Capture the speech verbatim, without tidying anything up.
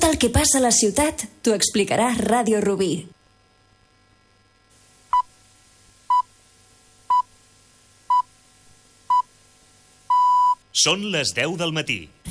Tot el que passa a la ciutat t'ho explicarà Ràdio Rubí. Són les deu del matí.